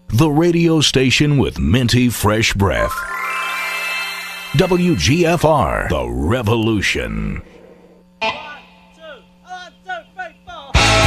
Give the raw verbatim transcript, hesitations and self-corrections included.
the radio station with minty fresh breath. W G F R, The Revolution.